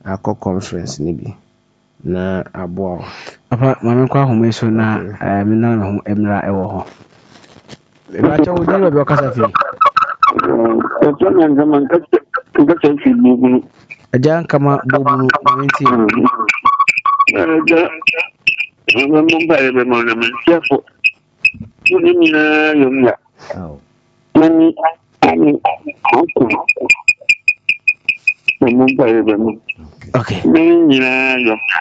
akọ conference ni bi na abo Papa mama kwa home so na me na ho emra e wo ho ba cha wo dino bi o kasa fi to na zaman ka fi bugu ajan kama bubu minti mun ba be mo na men chefo ni na yomya mani ani mun ba be mo okay ni na yomya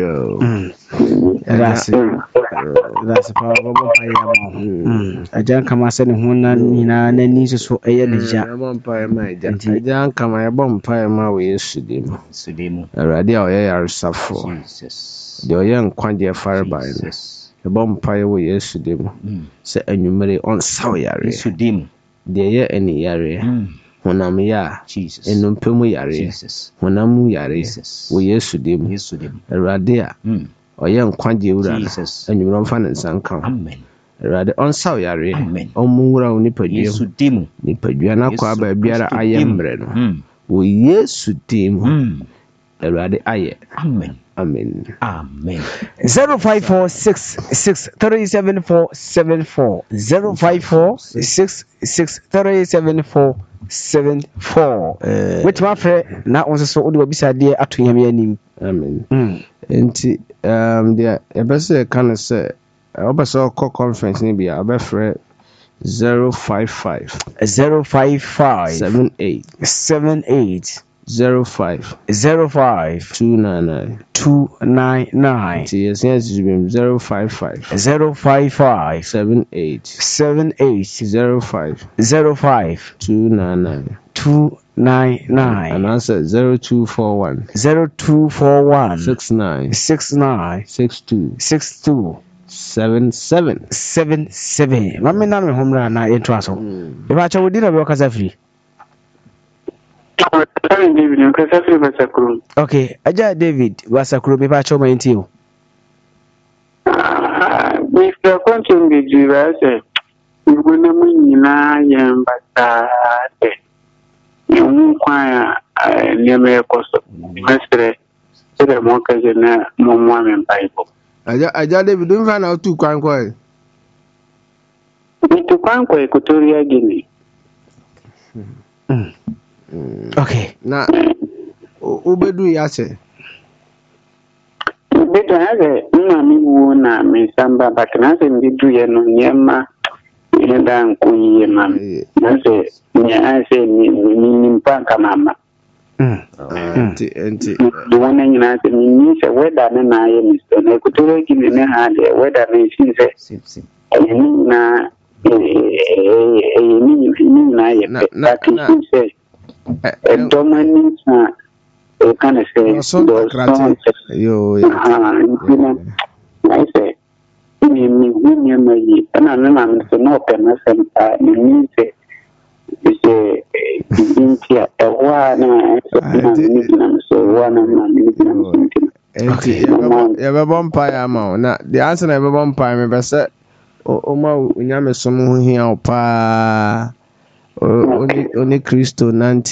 that's power bobo pa ya mo ajan kama sani huna nina na ni so eye ne ja bom pa ma ajan kama ya bom pa ma wo Yesu dim awurade a oye yarsafo de oye nkwagye farba ne bom pa wo Yesu dim se anwumere on saw yare Yesu dim de ye ani yare honam ya enumpemu yare honam yare wo Yesu dim awurade a oye nkwagye wura anwumere on fa ne nsanka amen awurade on saw yare omu wura nipadua Yesu dim nipadua na kwa ba biara ayembre no wo Yesu dim awurade aye amen 0546637474 0546637474 which my friend na on so odi obisa de ato yam yanim amen enti dia ebese kan se obaso call conference ni bia obefre 055 78 05 299 yes 055 78 05 299 and answer 0241 69 62 77 mama na me homra na yento aso e ba cha wodi na be okasa free okay aja David Basakuru be ba cha ma yenti o Mr. Quentin de Jivase nguna munyina yembata kwa nyame koso mestre sere mo kaje na mo mo men bible aja David dun fa na tu kwan ko tu kwan ko Equatorial Guinea okay na obedu yase bedo ave na mi wo na mi samba bakna se ndidu ye no nyema enda nkuyi ma na se nya se ni mpanka mama enti the one nyina se ni se weda na ye mi so na Equatorial Guinea ne ha de weda na si se ni na ni na ye na se domani sa kind of say yo I say me and I'm so not and me say it's a one so one okay ya bompa ya ma na the answer na bompa me be say o ma unyame so mo hia opa oni Kristo nanti